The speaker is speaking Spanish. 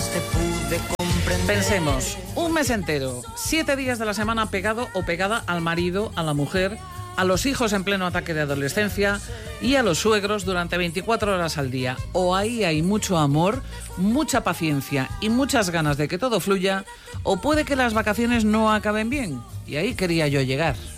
te pude comprender. Pensemos, un mes entero, 7 días de la semana pegado o pegada al marido, a la mujer, a los hijos en pleno ataque de adolescencia y a los suegros durante 24 horas al día. O ahí hay mucho amor, mucha paciencia y muchas ganas de que todo fluya, o puede que las vacaciones no acaben bien. Y ahí quería yo llegar.